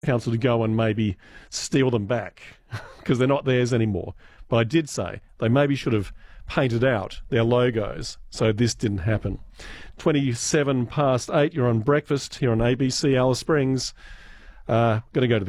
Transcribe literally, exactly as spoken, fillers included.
council to go and maybe steal them back because they're not theirs anymore. But I did say they maybe should have painted out their logos so this didn't happen. twenty-seven past eight, you're on breakfast here on A B C Alice Springs. Uh, going to go to the